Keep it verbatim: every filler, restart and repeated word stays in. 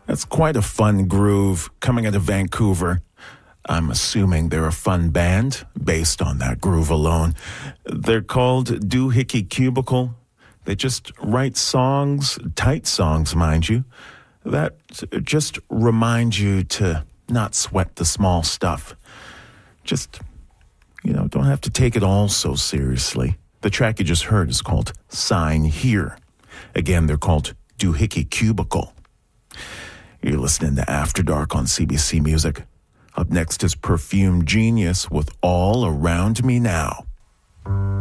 That's quite a fun groove coming out of Vancouver. I'm assuming they're a fun band based on that groove alone. They're called Doohickey Cubicle. They just write songs, tight songs, mind you, that just remind you to not sweat the small stuff. Just, you know, don't have to take it all so seriously. The track you just heard is called Sign Here. Again, they're called Doohickey Cubicle. You're listening to After Dark on C B C Music. Up next is Perfume Genius with All Around Me Now.